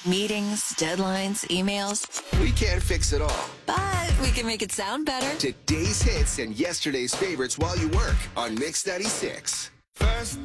Meetings, deadlines, emails. We can't fix it all. But we can make it sound better. Today's hits and yesterday's favorites while you work on Mix 96. First